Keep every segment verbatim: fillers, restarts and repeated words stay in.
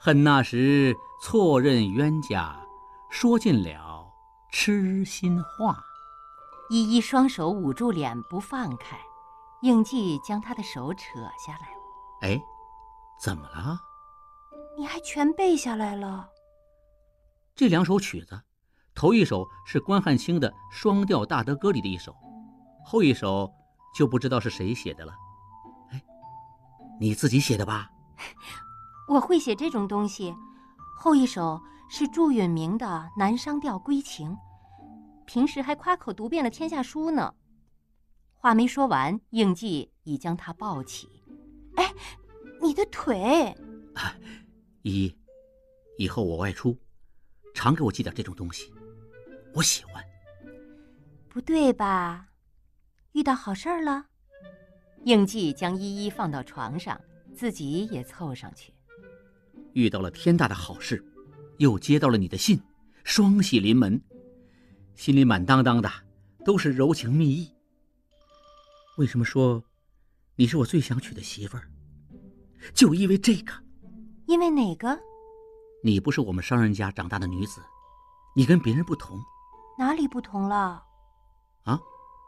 恨那时错认冤家，说尽了痴心话。 依依双手捂住脸不放开，应季将她的手扯下来。 哎，怎么了？ 你还全背下来了？ 这两首曲子，头一首是关汉卿的《双调大德歌》里的一首，后一首就不知道是谁写的了。哎，你自己写的吧？ 我会写这种东西。后一首是祝允明的《南商调归情》，平时还夸口读遍了天下书呢。话没说完，应季已将他抱起。哎，你的腿！ 啊，依依，以后我外出，常给我寄点这种东西，我喜欢。 不对吧？遇到好事儿了？应季将依依放到床上，自己也凑上去。 遇到了天大的好事，又接到了你的信，双喜临门，心里满当当的，都是柔情蜜意。为什么说你是我最想娶的媳妇儿？就因为这个。 因为哪个？ 你不是我们商人家长大的女子，你跟别人不同。 哪里不同了？ 啊？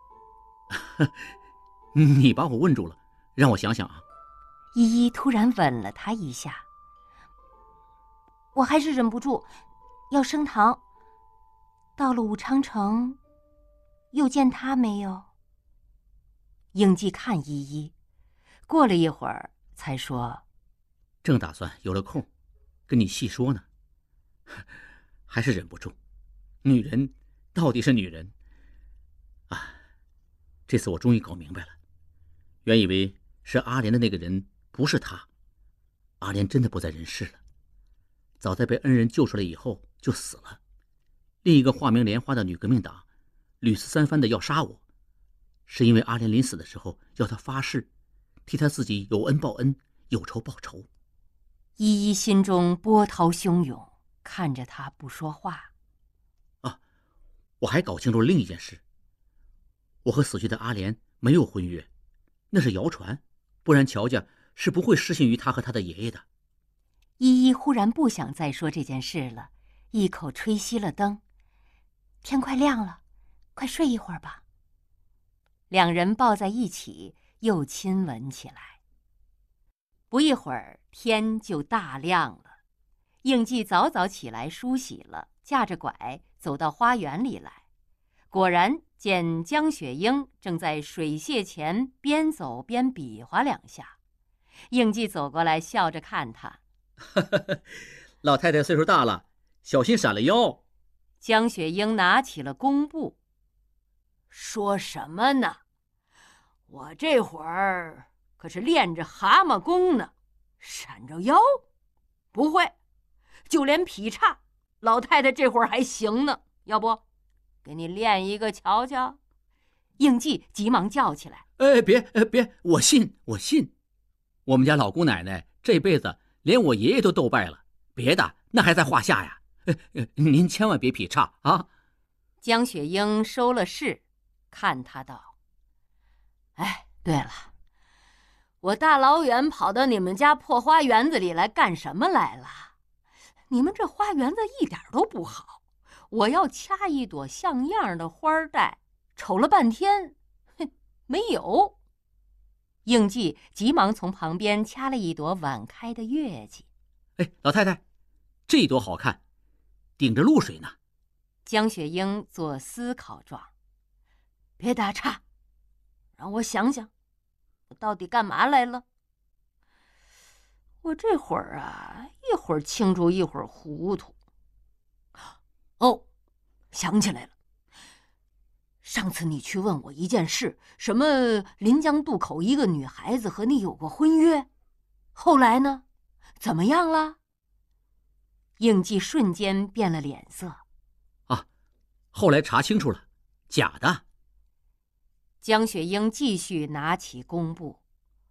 你把我问住了，让我想想啊。 依依突然吻了他一下。我还是忍不住要升堂。到了武昌城，又见他没有？应季看依依，过了一会儿才说： 正打算有了空跟你细说呢，还是忍不住。女人到底是女人啊！这次我终于搞明白了，原以为是阿莲的那个人不是他，阿莲真的不在人世了。早在被恩人救出来以后就死了。另一个化名莲花的女革命党屡次三番的要杀我，是因为阿莲临死的时候要他发誓，替他自己有恩报恩，有仇报仇。 依依心中波涛汹涌，看着他不说话。 啊，我还搞清楚了另一件事，我和死去的阿莲没有婚约，那是谣传，不然乔家是不会失信于他和他的爷爷的。 依依忽然不想再说这件事了，一口吹熄了灯。天快亮了，快睡一会儿吧。两人抱在一起，又亲吻起来。不一会儿，天就大亮了。应季早早起来梳洗了，架着拐走到花园里来，果然见江雪英正在水榭前边走边比划两下。应季走过来，笑着看他。 老太太岁数大了，小心闪了腰。 江雪英拿起了弓步。 说什么呢？我这会儿可是练着蛤蟆功呢，闪着腰？不会，就连劈叉，老太太这会儿还行呢。要不，给你练一个瞧瞧？ 应季急忙叫起来：“ 哎，别，哎别，我信，我信。我们家老姑奶奶这辈子连我爷爷都斗败了，别的那还在话下呀。您千万别劈叉啊！” 江雪英收了势，看他道：“ 哎，对了，我大老远跑到你们家破花园子里来干什么来了？你们这花园子一点都不好，我要掐一朵像样的花带，瞅了半天，哼，没有。” 应季急忙从旁边掐了一朵晚开的月季。 哎，老太太，这朵好看，顶着露水呢。 江雪英做思考状。 别打岔，让我想想，我到底干嘛来了？我这会儿啊，一会儿清楚，一会儿糊涂。哦，想起来了。上次你去问我一件事，什么临江渡口一个女孩子和你有过婚约，后来呢？怎么样了？ 应季瞬间变了脸色。 啊，后来查清楚了，假的。 江雪英继续拿起弓步。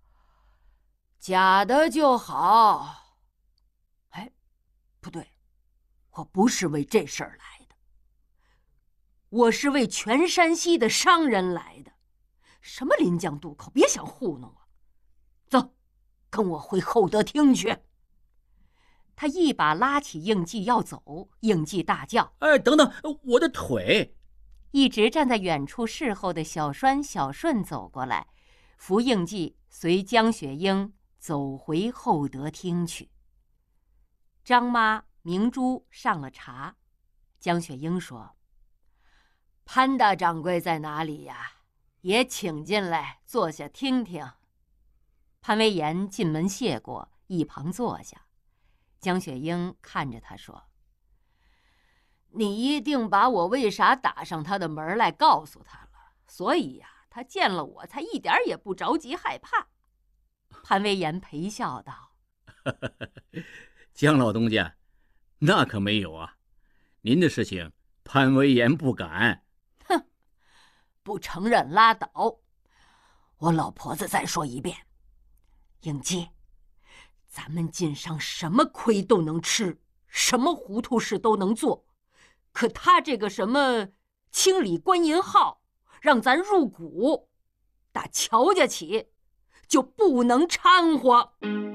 假的就好。哎，不对，我不是为这事儿来的，我是为全山西的商人来的。什么临江渡口，别想糊弄我。走，跟我回厚德厅去。 他一把拉起应季要走，应季大叫：“ 哎，等等，我的腿！” 一直站在远处侍候的小栓、小顺走过来，扶应季随江雪英走回厚德厅去。张妈、明珠上了茶，江雪英说：“ 潘大掌柜在哪里呀？也请进来坐下听听。” 潘威严进门谢过，一旁坐下。江雪英看着他说：“ 你一定把我为啥打上他的门来告诉他了，所以呀、啊，他见了我才一点也不着急害怕。” 潘威严陪笑道：“ 江老东家，那可没有啊，您的事情潘威严不敢。”“ 哼，不承认拉倒。我老婆子再说一遍，应季，咱们晋商什么亏都能吃，什么糊涂事都能做，可他这个什么清理官银号，让咱入股，打乔家起就不能掺和。”